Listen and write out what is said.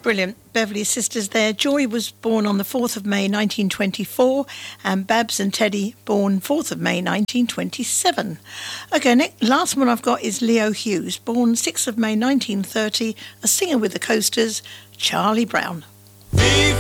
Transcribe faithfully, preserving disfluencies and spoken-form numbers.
Brilliant. Beverly Sisters there. Joy was born on the fourth of May nineteen twenty-four and Babs and Teddy born fourth of May nineteen twenty-seven. Okay, next, last one I've got is Leo Hughes, born sixth of May nineteen thirty, a singer with the Coasters, Charlie Brown. Vive